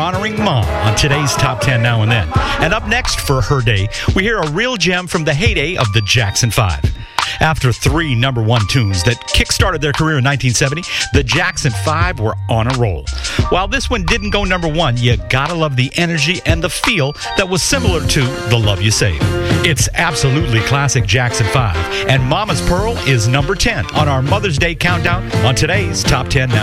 honoring Mom on today's Top 10 Now and Then. And up next for her day, we hear a real gem from the heyday of the Jackson 5. After 3 number 1 tunes that kick-started their career in 1970, the Jackson 5 were on a roll. While this one didn't go number 1, you gotta love the energy and the feel that was similar to The Love You Save. It's absolutely classic Jackson 5, and Mama's Pearl is number 10 on our Mother's Day countdown on today's Top 10 Now.